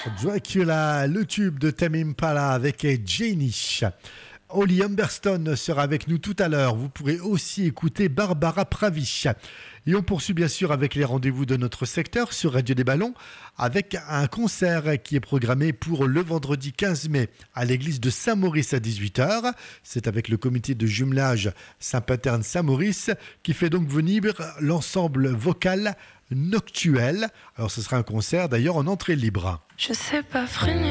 Dracula, le tube de Tame Impala avec Jenny. Holly Humberstone sera avec nous tout à l'heure. Vous pourrez aussi écouter Barbara Pravi. Et on poursuit bien sûr avec les rendez-vous de notre secteur sur Radio des Ballons avec un concert qui est programmé pour le vendredi 15 mai à l'église de Saint-Maurice à 18h. C'est avec le comité de jumelage Saint-Paterne-Saint-Maurice qui fait donc venir l'ensemble vocal Noctuel. Alors ce sera un concert d'ailleurs en entrée libre. Je sais pas freiner.